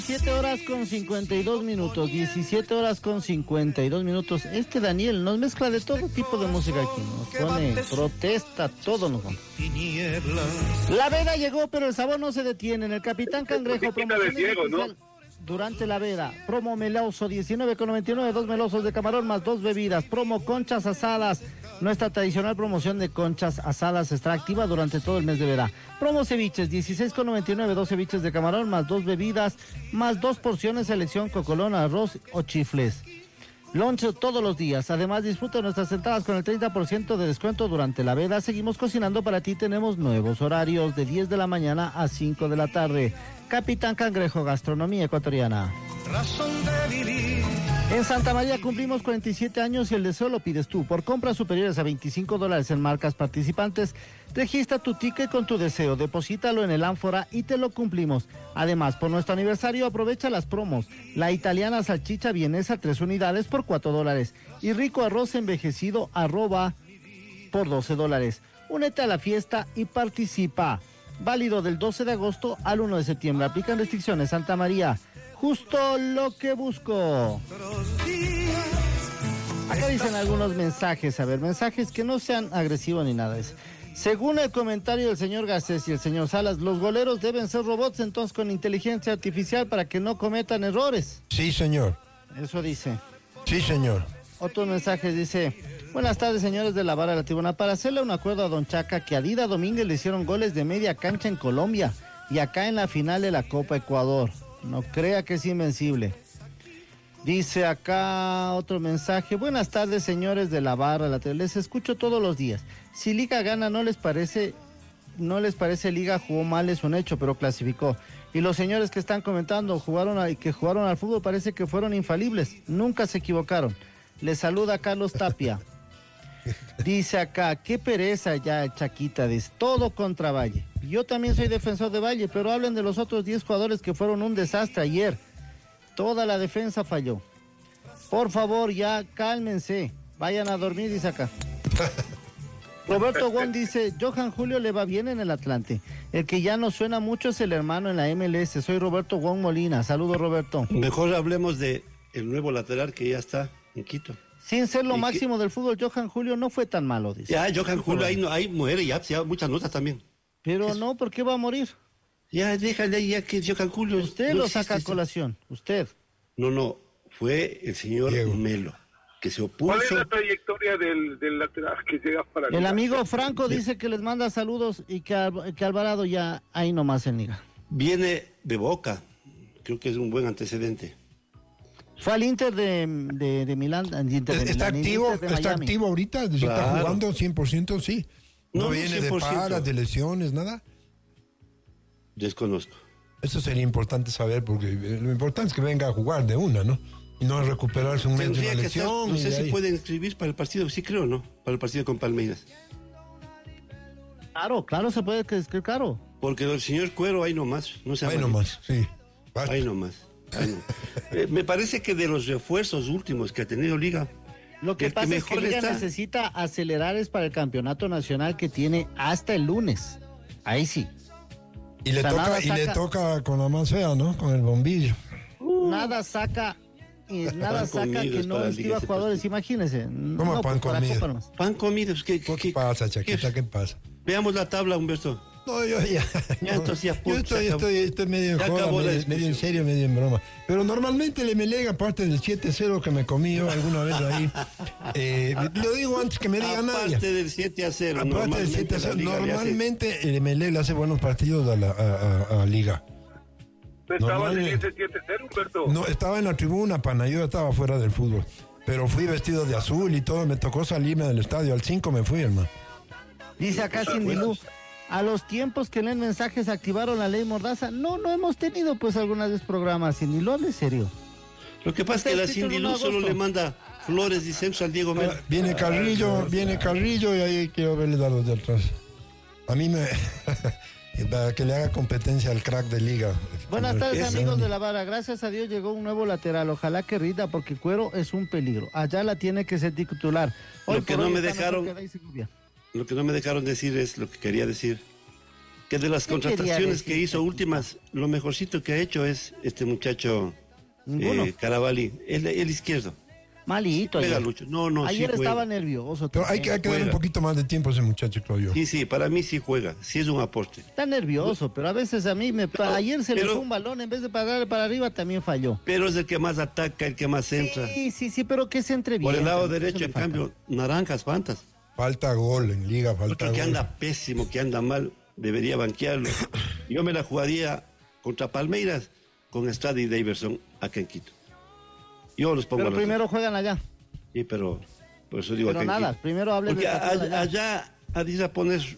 17 horas con 52 minutos, 17 horas con 52 minutos. Daniel nos mezcla de todo tipo de música aquí, nos pone protesta, todo nos pone. La veda llegó, pero el sabor no se detiene. En el Capitán Cangrejo, promoción especial durante la veda. Promo meloso, 19,99, 2 melosos de camarón más 2 bebidas. Promo conchas asadas. Nuestra tradicional promoción de conchas asadas estará activa durante todo el mes de verano. Promo ceviches, 16,99, 2 ceviches de camarón, más 2 bebidas, más 2 porciones selección cocolón, arroz o chifles. Lunch todos los días. Además, disfruta nuestras entradas con el 30% de descuento durante la veda. Seguimos cocinando para ti. Tenemos nuevos horarios de 10 de la mañana a 5 de la tarde. Capitán Cangrejo, gastronomía ecuatoriana. Razón de vivir. En Santa María cumplimos 47 años y el deseo lo pides tú. Por compras superiores a $25 en marcas participantes, registra tu ticket con tu deseo, deposítalo en el ánfora y te lo cumplimos. Además, por nuestro aniversario aprovecha las promos. La italiana salchicha vienesa 3 unidades por $4 y rico arroz envejecido arroba por $12. Únete a la fiesta y participa. Válido del 12 de agosto al 1 de septiembre. Aplican restricciones. Santa María. Justo lo que busco. Acá dicen algunos mensajes, mensajes que no sean agresivos ni nada. Según el comentario del señor Garcés y el señor Salas, los goleros deben ser robots entonces con inteligencia artificial para que no cometan errores. Sí, señor. Eso dice. Sí, señor. Otro mensaje dice: buenas tardes, señores de la Vara de la Tribuna. Para hacerle un acuerdo a Don Chaca, que a Dida Domínguez le hicieron goles de media cancha en Colombia y acá en la final de la Copa Ecuador. No crea que es invencible. Dice acá otro mensaje: buenas tardes, señores de la Barra, les escucho todos los días. Si Liga gana, no les parece Liga jugó mal, es un hecho, pero clasificó. Y los señores que están comentando jugaron al fútbol, parece que fueron infalibles, nunca se equivocaron. Les saluda Carlos Tapia. Dice acá: qué pereza ya, Chaquita, dice, todo contra Valle. Yo también soy defensor de Valle, pero hablen de los otros 10 jugadores que fueron un desastre ayer. Toda la defensa falló. Por favor, ya cálmense, vayan a dormir, dice acá. Roberto Wong dice: Johan Julio le va bien en el Atlante. El que ya no suena mucho es el hermano en la MLS. Soy Roberto Wong Molina. Saludos, Roberto. Mejor hablemos de el nuevo lateral que ya está en Quito. Sin ser lo máximo del fútbol, Johan Julio no fue tan malo, dice. Ya, Johan Julio ahí muere, ya muchas notas también. Pero no, ¿por qué va a morir? Ya, déjale ya que Johan Julio... Usted lo saca a colación, usted. No, fue el señor Diego Melo, que se opuso... ¿Cuál es la trayectoria del lateral que llega para... El amigo Franco dice que les manda saludos y que Alvarado ya ahí nomás en Liga. Viene de Boca, creo que es un buen antecedente. Fue al Inter de Milán. Está activo ahorita, claro. Está jugando 100%, sí. No viene 100%. De paras, de lesiones, nada. Desconozco. Eso sería importante saber, porque lo importante es que venga a jugar de una, ¿no? Y no recuperarse un mes de una lesión. No sé si puede inscribir para el partido, sí creo, ¿no? Para el partido con Palmeiras. Claro se puede inscribir, claro. Porque el señor Cuero ahí nomás, no se ahí nomás, sí. Basta. Ahí nomás. Me parece que de los refuerzos últimos que ha tenido Liga, lo que pasa es que Liga necesita acelerar es para el campeonato nacional que tiene hasta el lunes. Ahí sí. Y le toca con la más fea, ¿no? Con el bombillo. Nada saca que no inscriba jugadores, imagínense. ¿Cómo no, pan comido? Pan comido, ¿qué pasa, Chaqueta? ¿Qué pasa? Veamos la tabla, Humberto. No, yo ya. Entonces ya, yo estoy medio en joda, medio en serio, medio en broma. Pero normalmente le Melega, aparte del 7-0 que me comí yo alguna vez ahí. Lo digo antes que me diga nadie. Aparte del 7-0. Aparte del 7-0. Normalmente el Melega le hace buenos partidos a Liga. ¿Estaba en ese 7-0, Humberto? No, estaba en la tribuna, pana. Yo estaba fuera del fútbol. Pero fui vestido de azul y todo. Me tocó salirme del estadio. Al 5 me fui, hermano. Dice acá Cindy Lu: a los tiempos que leen mensajes activaron la ley Mordaza. No hemos tenido pues algunas vez programas, Cindy Lu, hable serio. Lo que pasa es que la Cindy Lu solo le manda flores y censo al Diego Melo. Viene Carrillo y ahí quiero verle a los de atrás. A mí para que le haga competencia al crack de Liga. Buenas tardes, amigos de la Vara. Gracias a Dios llegó un nuevo lateral. Ojalá que rinda, porque Cuero es un peligro. Allá la tiene que ser titular. Lo que no me dejaron decir es lo que quería decir. que de las contrataciones que hizo últimas, lo mejorcito que ha hecho es este muchacho Carabalí, el izquierdo. Malito. Pega Lucho. No, ayer sí estaba nervioso. Pero hay que darle un poquito más de tiempo a ese muchacho, creo yo. Sí, para mí sí juega, sí es un aporte. Está nervioso, pero a veces a mí ayer se le fue un balón, en vez de pagarle para arriba también falló. Pero es el que más ataca, el que más entra. Sí, pero que se entre bien. Por el lado derecho, en cambio, naranjas, fantas. Falta gol en liga, falta gol. Que anda pésimo, que anda mal, debería banquearlo. Yo me la jugaría contra Palmeiras con Estrada y Daverson acá en Quito. Yo los pongo. Pero primero juegan allá. Sí, pero por eso digo pero acá nada, en Quito. Primero hable porque de allá Adisa pones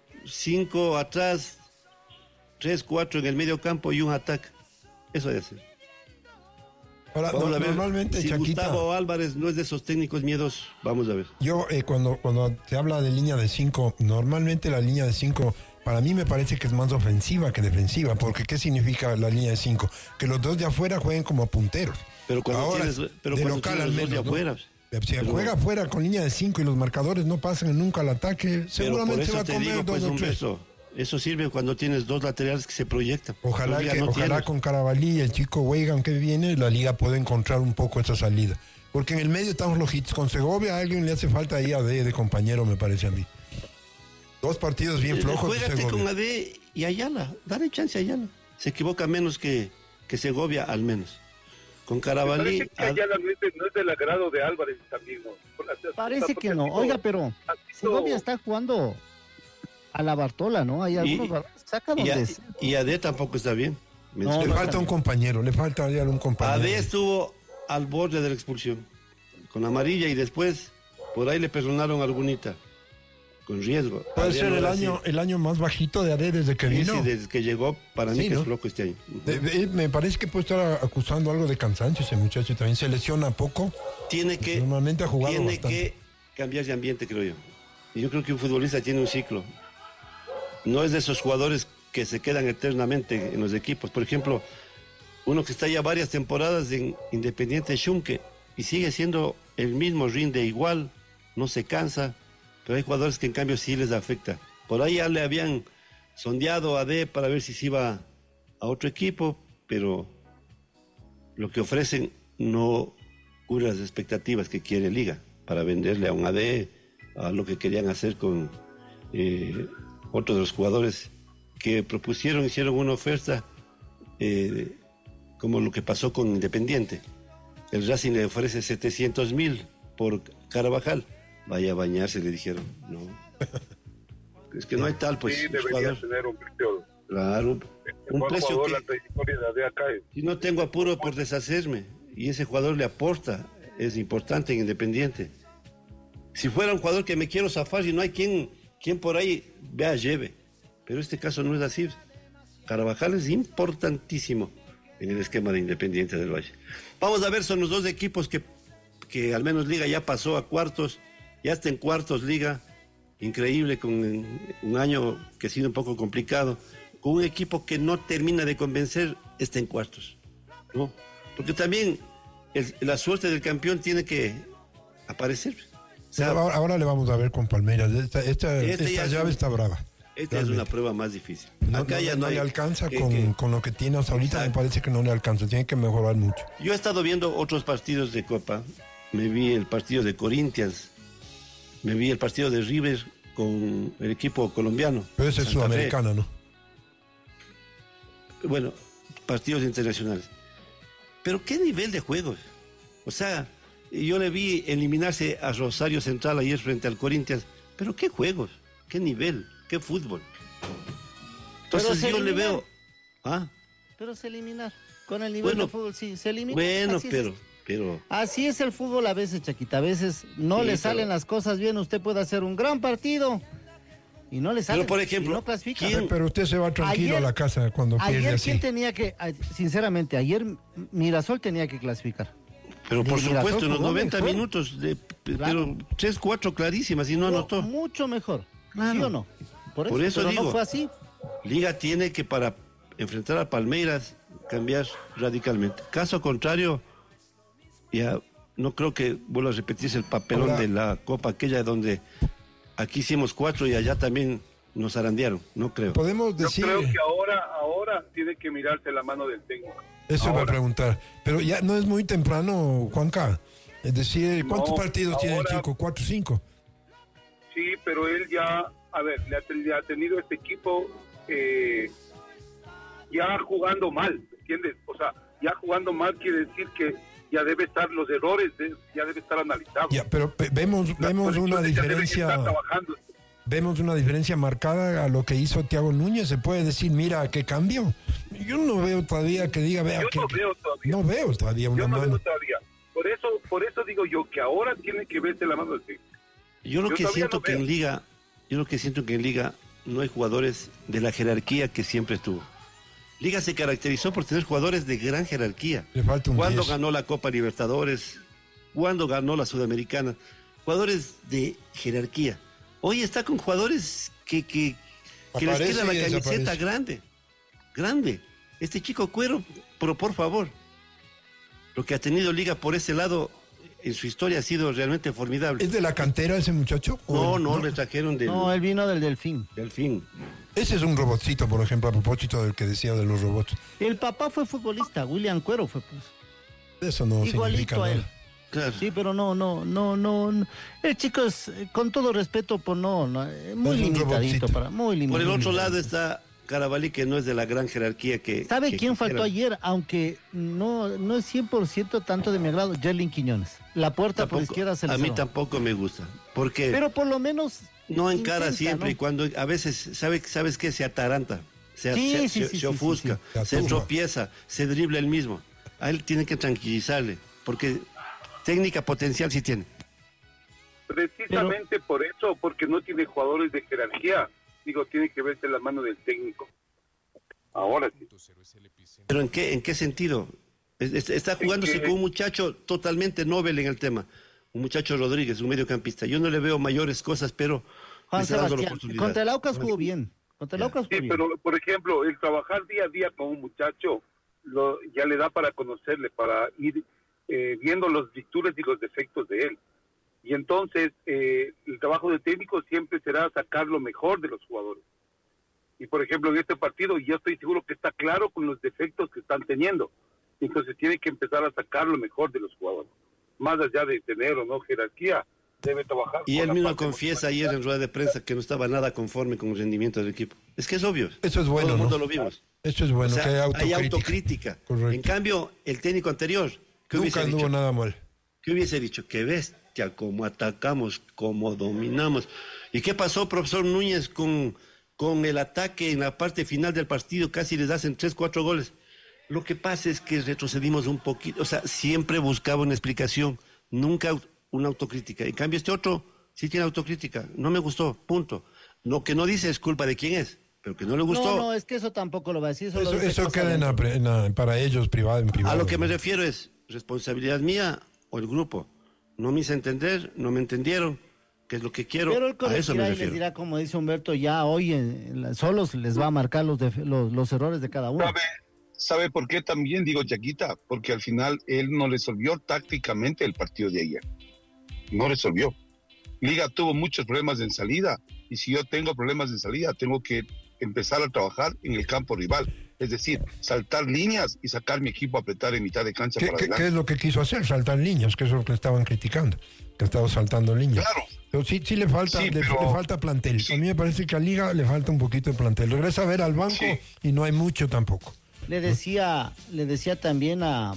5 atrás, 3, 4 en el medio campo y un ataque. Eso es hacer. Ahora, normalmente, si Chaquita, Gustavo Álvarez no es de esos técnicos miedos, vamos a ver. Yo, cuando se habla de línea de 5, normalmente la línea de 5 para mí me parece que es más ofensiva que defensiva, porque ¿qué significa la línea de 5? Que los dos de afuera jueguen como punteros. Pero cuando ahora, de local al menos, de afuera. Si juega afuera con línea de 5 y los marcadores no pasan nunca al ataque, seguramente se va a comer 2 o 3. Eso sirve cuando tienes dos laterales que se proyectan. Ojalá con Carabalí y el chico Weigan que viene, la liga puede encontrar un poco esa salida. Porque en el medio estamos flojitos. Con Segovia a alguien le hace falta ahí AD de compañero, me parece a mí. 2 partidos bien flojos. Juégate con AD y Ayala. Dale chance a Ayala. Se equivoca menos que Segovia, al menos. Con Carabalí. Parece que Ayala no es del agrado de Álvarez también, ¿no? Parece que no. Oiga, pero Segovia está jugando a la Bartola, ¿no? Hay algunos saca donde y AD tampoco está bien. Le falta un compañero, le falta un compañero. AD estuvo al borde de la expulsión con amarilla y después por ahí le perdonaron algunita con riesgo. Puede ser el año más bajito de AD desde que vino. Sí, desde que llegó, para mí que es loco este año. Me parece que puede estar acusando algo de cansancio ese muchacho, también se lesiona poco. Normalmente ha jugado bastante. Que cambiar de ambiente, creo yo. Y yo creo que un futbolista tiene un ciclo. No es de esos jugadores que se quedan eternamente en los equipos. Por ejemplo, uno que está ya varias temporadas en Independiente Xunque y sigue siendo el mismo, rinde igual, no se cansa, pero hay jugadores que en cambio sí les afecta. Por ahí ya le habían sondeado a AD para ver si se iba a otro equipo, pero lo que ofrecen no cubre las expectativas que quiere Liga para venderle a un AD a lo que querían hacer con otros de los jugadores que hicieron una oferta como lo que pasó con Independiente. El Racing le ofrece 700,000 por Carvajal. Vaya a bañarse, le dijeron. No. Es que no hay tal, pues. Sí, debería tener un precio. Claro. Un precio que, la trayectoria de acá si no tengo apuro por deshacerme, y ese jugador le aporta, es importante en Independiente. Si fuera un jugador que me quiero zafar y no hay quien por ahí vea, lleve. Pero este caso no es así. Carvajal es importantísimo en el esquema de Independiente del Valle. Vamos a ver, son los dos equipos que al menos Liga ya pasó a cuartos, ya está en cuartos Liga, increíble, con un año que ha sido un poco complicado, con un equipo que no termina de convencer, está en cuartos, ¿no? Porque también la suerte del campeón tiene que aparecer. O sea, ahora le vamos a ver con Palmeiras. Esta llave está brava. Esta es una prueba más difícil. Acá ya no le alcanza con lo que tiene hasta ahorita. Exacto. Me parece que no le alcanza, tiene que mejorar mucho. Yo he estado viendo otros partidos de Copa. Me vi el partido de Corinthians, me vi el partido de River con el equipo colombiano. Pero ese es sudamericano, ¿no? Bueno, partidos internacionales. Pero qué nivel de juegos. O sea, yo le vi eliminarse a Rosario Central ayer frente al Corinthians. Pero qué juegos, qué nivel, qué fútbol. Entonces yo le veo... Pero se eliminar. Con el nivel de fútbol, sí, se elimina. Bueno, pero... Así es el fútbol a veces, Chaquita. A veces no le salen las cosas bien. Usted puede hacer un gran partido y no le sale. Pero, por ejemplo, no clasifica. Pero usted se va tranquilo a la casa cuando pierde así. Ayer tenía que... Sinceramente, ayer Mirasol tenía que clasificar. Pero por supuesto, en los 90 minutos, pero 3-4 clarísimas y no anotó. Mucho mejor, claro. ¿Sí o no? Por eso digo, no fue así. Liga tiene que, para enfrentar a Palmeiras, cambiar radicalmente. Caso contrario, ya no creo que vuelva a repetirse el papelón de la Copa aquella donde aquí hicimos 4 y allá también nos zarandearon, no creo. Podemos Yo decir... creo que ahora tiene que mirarse la mano del técnico. Eso iba a Ahora. preguntar. Pero ya no es muy temprano, Juanca. Es decir, ¿cuántos No, partidos tiene el ahora- chico? ¿4 o 5? Sí, pero él ya, a ver, le ha tenido este equipo ya jugando mal, ¿entiendes? O sea, ya jugando mal quiere decir que ya debe estar los errores, ya debe estar analizado. Ya, pero vemos una Entonces, ya debe diferencia... estar trabajando. Vemos una diferencia marcada a lo que hizo Thiago Núñez. Se puede decir, mira, ¿qué cambio? Yo no veo todavía que diga, vea, Yo no veo todavía. no veo todavía una Yo no mano. veo todavía. Por eso digo yo que ahora tiene que verse la mano del técnico. Yo lo Yo que todavía siento no que veo. en Liga, yo lo que siento que en Liga no hay jugadores de la jerarquía que siempre estuvo. Liga se caracterizó por tener jugadores de gran jerarquía. Le falta un Cuando 10. ganó la Copa Libertadores, cuando ganó la Sudamericana, jugadores de jerarquía. Hoy está con jugadores que les Aparece queda la y camiseta desaparece. grande. Este chico Cuero, pero por favor, lo que ha tenido Liga por ese lado en su historia ha sido realmente formidable. ¿Es de la cantera ese muchacho? No, le trajeron del No, él vino del Delfín. Delfín. Ese es un robotcito, por ejemplo, a propósito del que decía de los robots. El papá fue futbolista, William Cuero fue, pues. Eso no significa Igualito a él. nada. Claro. Sí, pero no. El chico es, con todo respeto, pues muy Es un limitadito, robotcito. muy limitadito. Por el otro lado está Carabalí, que no es de la gran jerarquía que... ¿Sabe que quién faltó quisiera. ayer? Aunque no es 100% tanto de mi agrado, Jerlin Quiñones. La puerta por Tampoco- izquierda se le A mí cerró. tampoco me gusta, porque Pero por lo menos no encara intenta, siempre ¿no? y cuando a veces, ¿sabes qué? Se ataranta, se Sí, ofusca, sí. se Aturba. tropieza, se dribla él mismo. A él tiene que tranquilizarle, porque técnica potencial sí tiene. Precisamente por eso, porque no tiene jugadores de jerarquía. Digo, tiene que verse la mano del técnico. Ahora sí. ¿Pero en qué sentido? Está jugándose con un muchacho totalmente novel en el tema. Un muchacho Rodríguez, un mediocampista. Yo no le veo mayores cosas, pero Juan le está dando la Sebastián, oportunidad. contra el Aucas jugó bien. Contra el Ya. Aucas Sí, jugó bien. pero por ejemplo, el trabajar día a día con un muchacho ya le da para conocerle, para ir viendo las virtudes y los defectos de él. Y entonces el trabajo del técnico siempre será sacar lo mejor de los jugadores. Y por ejemplo, en este partido yo estoy seguro que está claro con los defectos que están teniendo. Entonces tiene que empezar a sacar lo mejor de los jugadores. Más allá de tener o no jerarquía, debe trabajar. Y con él la mismo parte confiesa emocional. ayer en rueda de prensa que no estaba nada conforme con el rendimiento del equipo. Es que es obvio. Eso es bueno, Todo el mundo ¿no? lo vimos. Eso es bueno, O sea, que hay hay autocrítica. autocrítica. Correcto. En cambio, el técnico anterior, ¿qué Nunca hubiese anduvo dicho? nada mal. ¿Qué hubiese dicho? Qué bestia, cómo atacamos, cómo dominamos. ¿Y qué pasó, profesor Núñez, con el ataque en la parte final del partido? Casi les hacen 3-4 goles. Lo que pasa es que retrocedimos un poquito. O sea, siempre buscaba una explicación, nunca una autocrítica. En cambio, este otro sí tiene autocrítica. No me gustó, punto. Lo que no dice es culpa de quién es, pero que no le gustó. No, es que eso tampoco lo va a decir. Eso, lo dice Eso cosa queda adentro. para ellos en privado. A lo que me refiero es responsabilidad mía o el grupo. No me hice entender, no me entendieron, que es lo que quiero. Pero él A eso me corregirá y les refiero. dirá, como dice Humberto, ya hoy solos les va a marcar los errores de cada uno. ¿Sabe por qué también digo Chaquita? Porque al final él no resolvió tácticamente el partido de ayer. No resolvió. Liga tuvo muchos problemas en salida, y si yo tengo problemas en salida, tengo que empezar a trabajar en el campo rival. Es decir, saltar líneas y sacar mi equipo a apretar en mitad de cancha para ¿Qué adelante. es lo que quiso hacer? Saltar líneas, que es lo que estaban criticando. Que estaba saltando líneas. Claro. Pero sí le falta, Sí, le pero- falta plantel. sí. A mí me parece que a Liga le falta un poquito de plantel. Regresa a ver al banco Sí. y no hay mucho tampoco. Le decía también a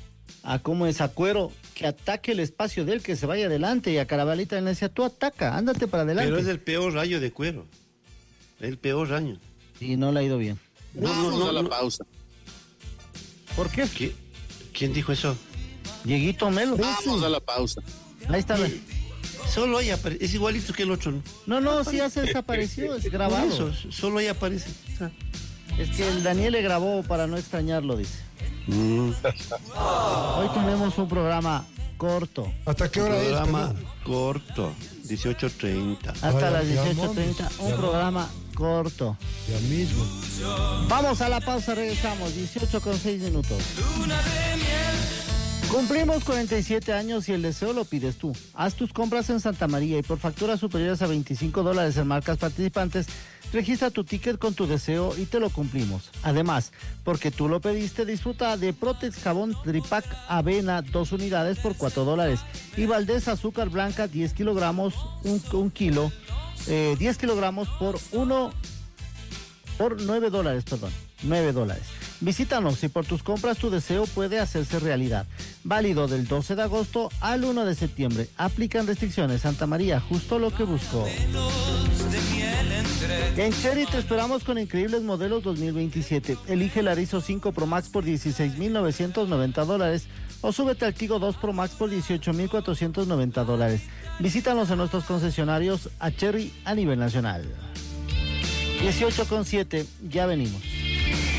cómo es a Cuero que ataque el espacio de él, que se vaya adelante, y a Carabalita le decía, tú ataca, ándate para adelante. Pero es el peor rayo de Cuero. El peor rayo. Y no le ha ido bien. Vamos a la pausa. ¿Por qué? ¿Quién dijo eso? Dieguito Melo. Vamos a la pausa. Ahí está. Solo ahí aparece. Es igualito que el otro. No, sí ya se desapareció, es grabado. Por eso, solo ahí aparece. Es que el Daniel le grabó para no extrañarlo, dice. Hoy tenemos un programa corto, ¿Hasta qué hora es? Programa Perdón? corto. 18:30. hasta Ay, las ya, 18:30, mames, un ya. programa corto. Ya mismo. Vamos a la pausa, regresamos, 18:06. Cumplimos 47 años y el deseo lo pides tú. Haz tus compras en Santa María y por facturas superiores a $25 en marcas participantes, registra tu ticket con tu deseo y te lo cumplimos. Además, porque tú lo pediste, disfruta de Protex Jabón Tripac Avena 2 unidades por $4 y Valdés Azúcar Blanca 10 kilogramos, un kilo, 10 kilogramos por $9, perdón, $9. Visítanos y por tus compras tu deseo puede hacerse realidad. Válido del 12 de agosto al 1 de septiembre. Aplican restricciones. Santa María, justo lo que busco. En Cherry te esperamos con increíbles modelos 2027. Elige el Arizo 5 Pro Max por $16,990 o súbete al Tigo 2 Pro Max por $18,490. Visítanos en nuestros concesionarios a Cherry a nivel nacional. 18:07, ya venimos.